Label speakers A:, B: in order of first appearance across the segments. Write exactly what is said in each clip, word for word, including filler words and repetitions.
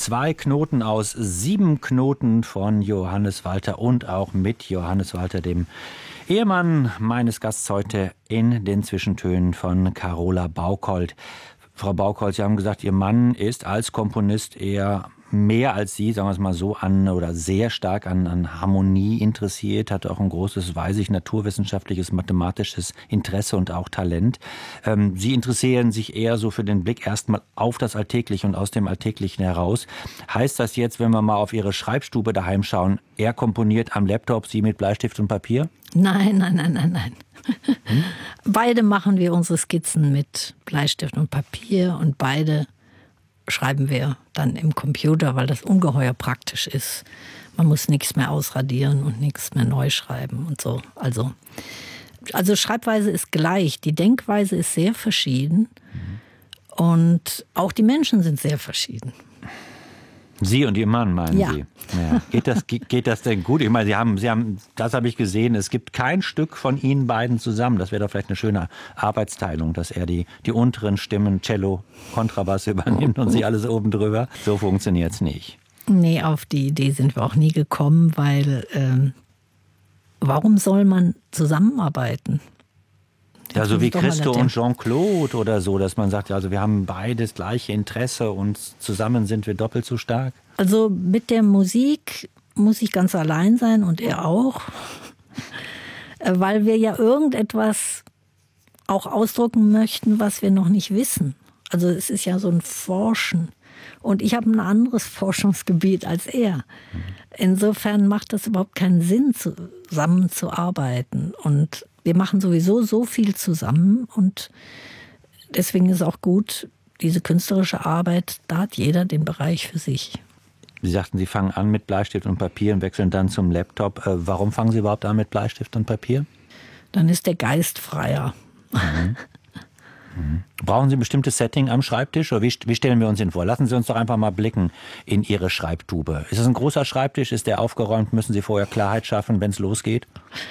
A: Zwei Knoten aus sieben Knoten von Johannes Walter und auch mit Johannes Walter, dem Ehemann meines Gasts heute, in den Zwischentönen von Carola Bauchold. Frau Bauchold, Sie haben gesagt, Ihr Mann ist als Komponist eher mehr als Sie, sagen wir es mal so, an oder sehr stark an, an Harmonie interessiert, hat auch ein großes, weiß ich, naturwissenschaftliches, mathematisches Interesse und auch Talent. Ähm, Sie interessieren sich eher so für den Blick erstmal auf das Alltägliche und aus dem Alltäglichen heraus. Heißt das jetzt, wenn wir mal auf Ihre Schreibstube daheim schauen, er komponiert am Laptop, Sie mit Bleistift und Papier?
B: Nein, nein, nein, nein, nein. Hm? Beide machen wir unsere Skizzen mit Bleistift und Papier und beide schreiben wir dann im Computer, weil das ungeheuer praktisch ist. Man muss nichts mehr ausradieren und nichts mehr neu schreiben und so. Also, also Schreibweise ist gleich, die Denkweise ist sehr verschieden und auch die Menschen sind sehr verschieden.
A: Sie und Ihr Mann, meinen
B: ja.
A: Sie? Ja. Geht das, geht das denn gut? Ich meine, Sie haben, Sie haben, das habe ich gesehen, es gibt kein Stück von Ihnen beiden zusammen. Das wäre doch vielleicht eine schöne Arbeitsteilung, dass er die, die unteren Stimmen, Cello, Kontrabass übernimmt und Sie alles oben drüber. So funktioniert es nicht.
B: Nee, auf die Idee sind wir auch nie gekommen, weil ähm, warum soll man zusammenarbeiten?
A: Ja, so wie Christo und Jean-Claude oder so, dass man sagt, also wir haben beide das gleiche Interesse und zusammen sind wir doppelt so stark.
B: Also mit der Musik muss ich ganz allein sein und er auch, weil wir ja irgendetwas auch ausdrücken möchten, was wir noch nicht wissen. Also es ist ja so ein Forschen und ich habe ein anderes Forschungsgebiet als er. Insofern macht das überhaupt keinen Sinn, zusammenzuarbeiten und wir machen sowieso so viel zusammen und deswegen ist auch gut, diese künstlerische Arbeit, da hat jeder den Bereich für sich.
A: Sie sagten, Sie fangen an mit Bleistift und Papier und wechseln dann zum Laptop. Warum fangen Sie überhaupt an mit Bleistift und Papier?
B: Dann ist der Geist freier.
A: Mhm. Mhm. Brauchen Sie ein bestimmtes Setting am Schreibtisch oder wie, wie stellen wir uns ihn vor? Lassen Sie uns doch einfach mal blicken in Ihre Schreibtube. Ist das ein großer Schreibtisch? Ist der aufgeräumt? Müssen Sie vorher Klarheit schaffen, wenn es losgeht?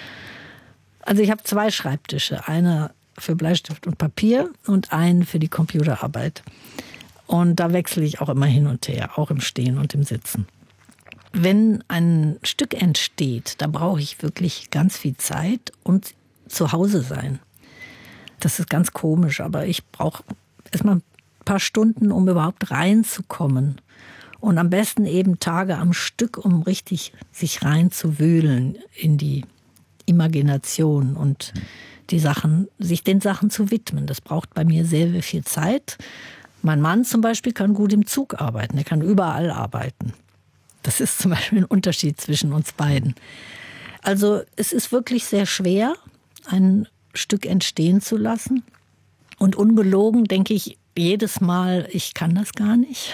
B: Also ich habe zwei Schreibtische, einer für Bleistift und Papier und einen für die Computerarbeit. Und da wechsle ich auch immer hin und her, auch im Stehen und im Sitzen. Wenn ein Stück entsteht, da brauche ich wirklich ganz viel Zeit und zu Hause sein. Das ist ganz komisch, aber ich brauche erstmal ein paar Stunden, um überhaupt reinzukommen. Und am besten eben Tage am Stück, um richtig sich reinzuwühlen in die Imagination und die Sachen, sich den Sachen zu widmen. Das braucht bei mir sehr, sehr viel Zeit. Mein Mann zum Beispiel kann gut im Zug arbeiten, er kann überall arbeiten. Das ist zum Beispiel ein Unterschied zwischen uns beiden. Also es ist wirklich sehr schwer, ein Stück entstehen zu lassen. Und ungelogen denke ich jedes Mal, ich kann das gar nicht.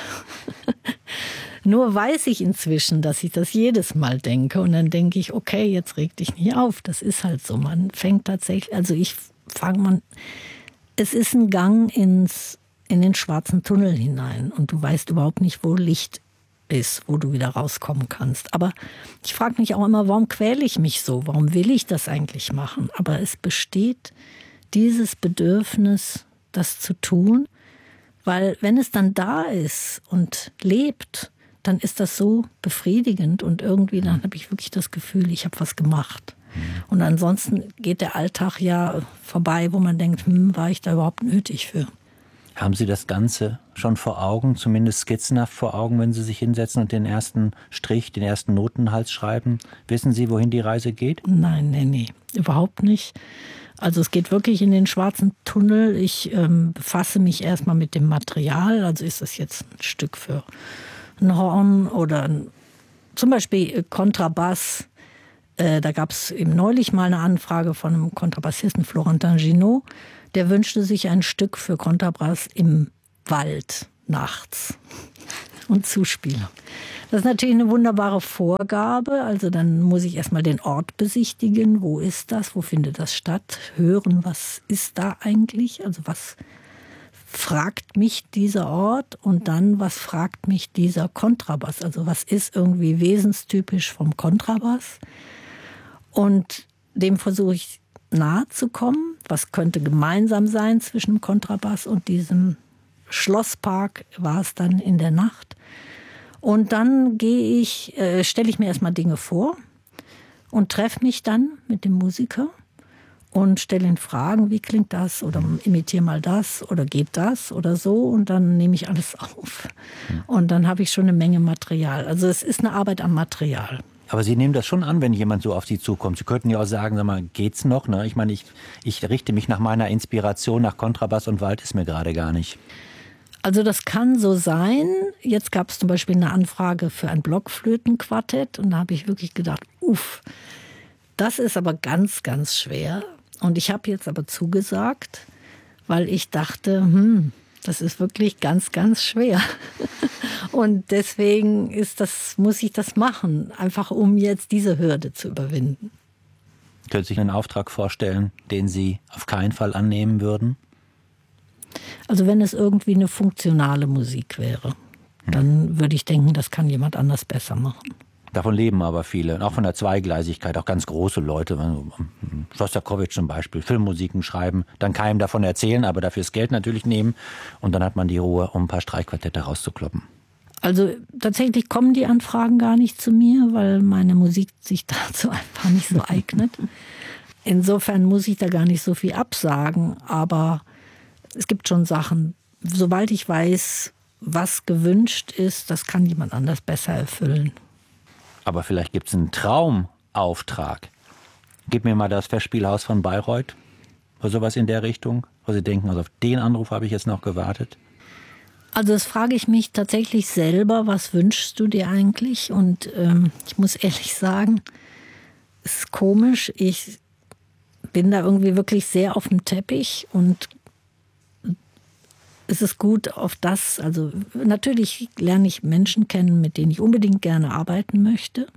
B: Nur weiß ich inzwischen, dass ich das jedes Mal denke. Und dann denke ich, okay, jetzt reg dich nicht auf. Das ist halt so. Man fängt tatsächlich, also ich fange man, es ist ein Gang ins, in den schwarzen Tunnel hinein. Und du weißt überhaupt nicht, wo Licht ist, wo du wieder rauskommen kannst. Aber ich frage mich auch immer, warum quäle ich mich so? Warum will ich das eigentlich machen? Aber es besteht dieses Bedürfnis, das zu tun. Weil wenn es dann da ist und lebt, dann ist das so befriedigend und irgendwie dann habe ich wirklich das Gefühl, ich habe was gemacht. Und ansonsten geht der Alltag ja vorbei, wo man denkt, hm, war ich da überhaupt nötig für?
A: Haben Sie das Ganze schon vor Augen, zumindest skizzenhaft vor Augen, wenn Sie sich hinsetzen und den ersten Strich, den ersten Notenhals schreiben? Wissen Sie, wohin die Reise geht?
B: Nein, nee, nee, überhaupt nicht. Also es geht wirklich in den schwarzen Tunnel. Ich ähm, befasse mich erstmal mit dem Material. Also ist das jetzt ein Stück für ein Horn oder ein, zum Beispiel Kontrabass. Äh, da gab es eben neulich mal eine Anfrage von einem Kontrabassisten, Florentin Ginaud. Der wünschte sich ein Stück für Kontrabass im Wald nachts und Zuspieler. Das ist natürlich eine wunderbare Vorgabe. Also dann muss ich erstmal den Ort besichtigen. Wo ist das? Wo findet das statt? Hören, was ist da eigentlich? Also was fragt mich dieser Ort? Und dann, was fragt mich dieser Kontrabass? Also was ist irgendwie wesenstypisch vom Kontrabass? Und dem versuche ich nahe zu kommen. Was könnte gemeinsam sein zwischen dem Kontrabass und diesem Schlosspark war es dann in der Nacht. Und dann gehe ich, äh, stelle ich mir erstmal Dinge vor und treffe mich dann mit dem Musiker und stelle ihn Fragen, wie klingt das oder imitiere mal das oder geht das oder so, und dann nehme ich alles auf. Und dann habe ich schon eine Menge Material. Also es ist eine Arbeit am Material.
A: Aber Sie nehmen das schon an, wenn jemand so auf Sie zukommt. Sie könnten ja auch sagen, sag mal, geht's noch? Ne? Ich meine, ich, ich richte mich nach meiner Inspiration, nach Kontrabass und Wald ist mir gerade gar nicht.
B: Also das kann so sein. Jetzt gab es zum Beispiel eine Anfrage für ein Blockflötenquartett und da habe ich wirklich gedacht, uff, das ist aber ganz, ganz schwer. Und ich habe jetzt aber zugesagt, weil ich dachte, hm, das ist wirklich ganz, ganz schwer. Und deswegen ist das, muss ich das machen, einfach um jetzt diese Hürde zu überwinden.
A: Können Sie sich einen Auftrag vorstellen, den Sie auf keinen Fall annehmen würden?
B: Also wenn es irgendwie eine funktionale Musik wäre, dann würde ich denken, das kann jemand anders besser machen.
A: Davon leben aber viele, auch von der Zweigleisigkeit, auch ganz große Leute, Schostakowitsch zum Beispiel, Filmmusiken schreiben, dann keinem davon erzählen, aber dafür das Geld natürlich nehmen und dann hat man die Ruhe, um ein paar Streichquartette rauszukloppen.
B: Also tatsächlich kommen die Anfragen gar nicht zu mir, weil meine Musik sich dazu einfach nicht so eignet. Insofern muss ich da gar nicht so viel absagen, aber es gibt schon Sachen, sobald ich weiß, was gewünscht ist, das kann jemand anders besser erfüllen.
A: Aber vielleicht gibt es einen Traumauftrag. Gib mir mal das Festspielhaus von Bayreuth oder sowas in der Richtung, wo Sie denken, also auf den Anruf habe ich jetzt noch gewartet.
B: Also das frage ich mich tatsächlich selber, was wünschst du dir eigentlich? Und ähm, ich muss ehrlich sagen, es ist komisch, ich bin da irgendwie wirklich sehr auf dem Teppich und es ist gut auf das, also natürlich lerne ich Menschen kennen, mit denen ich unbedingt gerne arbeiten möchte,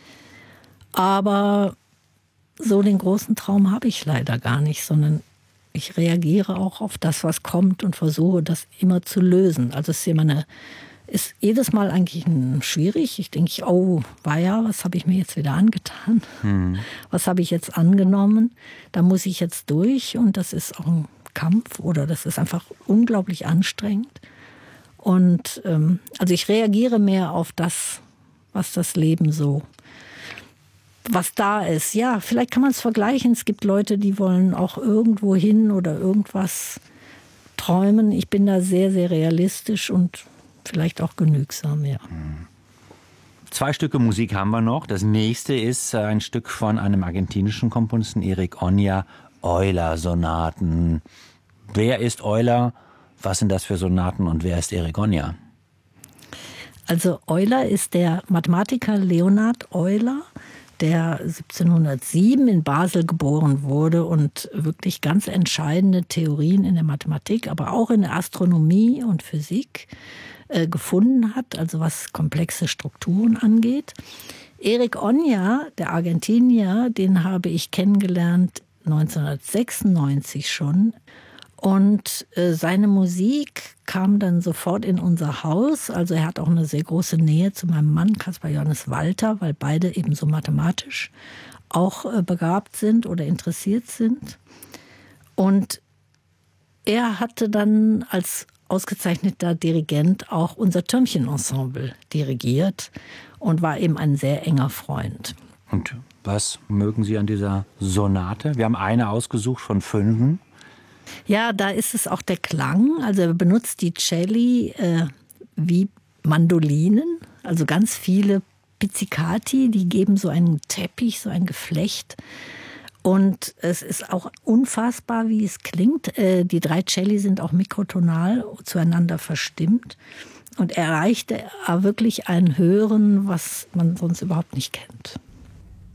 B: aber so den großen Traum habe ich leider gar nicht, sondern ich reagiere auch auf das, was kommt und versuche, das immer zu lösen. Also es ist immer eine, ist jedes Mal eigentlich ein, schwierig. Ich denke, oh, war ja, was habe ich mir jetzt wieder angetan? Hm. Was habe ich jetzt angenommen? Da muss ich jetzt durch und das ist auch ein Kampf oder das ist einfach unglaublich anstrengend. Und ähm, also ich reagiere mehr auf das, was das Leben so, was da ist. Ja, vielleicht kann man es vergleichen. Es gibt Leute, die wollen auch irgendwo hin oder irgendwas träumen. Ich bin da sehr, sehr realistisch und vielleicht auch genügsam, ja.
A: Zwei Stücke Musik haben wir noch. Das nächste ist ein Stück von einem argentinischen Komponisten, Erik Oña, Euler-Sonaten. Wer ist Euler? Was sind das für Sonaten und wer ist Erik Oña?
B: Also Euler ist der Mathematiker Leonhard Euler, der siebzehnhundertsieben in Basel geboren wurde und wirklich ganz entscheidende Theorien in der Mathematik, aber auch in der Astronomie und Physik äh, gefunden hat, also was komplexe Strukturen angeht. Erik Oña, der Argentinier, den habe ich kennengelernt neunzehnhundertsechsundneunzig schon. Und äh, seine Musik kam dann sofort in unser Haus. Also er hat auch eine sehr große Nähe zu meinem Mann, Caspar Johannes Walter, weil beide eben so mathematisch auch äh, begabt sind oder interessiert sind. Und er hatte dann als ausgezeichneter Dirigent auch unser Türmchen-Ensemble dirigiert und war eben ein sehr enger Freund.
A: Und was mögen Sie an dieser Sonate? Wir haben eine ausgesucht von fünfen.
B: Ja, da ist es auch der Klang. Also er benutzt die Celli äh, wie Mandolinen, also ganz viele Pizzicati, die geben so einen Teppich, so ein Geflecht. Und es ist auch unfassbar, wie es klingt. Äh, die drei Celli sind auch mikrotonal zueinander verstimmt. Und er erreichte wirklich ein Hören, was man sonst überhaupt nicht kennt.